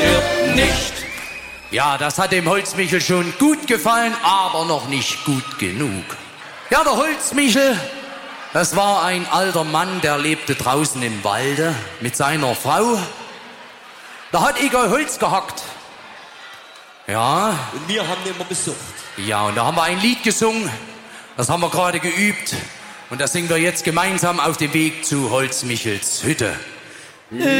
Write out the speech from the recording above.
stirbt nicht. Ja, das hat dem Holzmichel schon gut gefallen, aber noch nicht gut genug. Ja, der Holzmichel, das war ein alter Mann, der lebte draußen im Walde mit seiner Frau. Da hat Igor Holz gehackt. Ja. Und wir haben ihn immer besucht. Ja, und da haben wir ein Lied gesungen. Das haben wir gerade geübt. Und das singen wir jetzt gemeinsam auf dem Weg zu Holzmichels Hütte.